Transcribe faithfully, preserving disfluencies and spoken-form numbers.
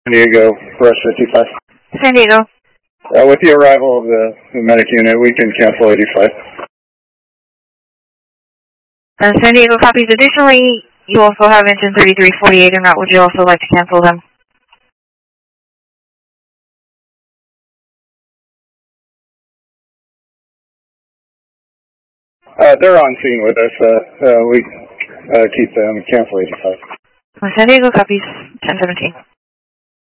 San Diego, Rush fifty-five. San Diego. Uh, with the arrival of the, the medic unit, we can cancel eighty-five. Uh, San Diego copies. Additionally, you also have engine thirty-three forty-eight or not. Would you also like to cancel them? Uh, they're on scene with us. Uh, uh, we uh, keep them cancel eighty-five. Uh, San Diego copies. ten seventeen.